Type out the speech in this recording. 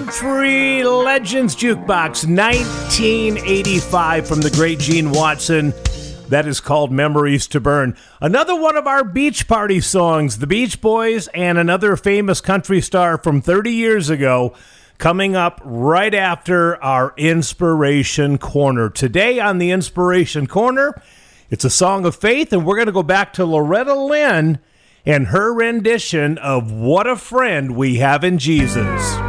Country Legends Jukebox, 1985 from the great Gene Watson. That is called Memories to Burn. Another one of our beach party songs, the Beach Boys and another famous country star from 30 years ago, coming up right after our Inspiration Corner. Today on the Inspiration Corner, it's a song of faith, and we're going to go back to Loretta Lynn and her rendition of What a Friend We Have in Jesus.